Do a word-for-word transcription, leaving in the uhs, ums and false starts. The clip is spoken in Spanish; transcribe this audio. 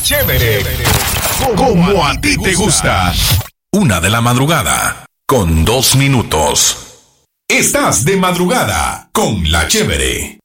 Chévere, como a ti te gusta. Una de la madrugada, con dos minutos. Estás de madrugada con La Chévere.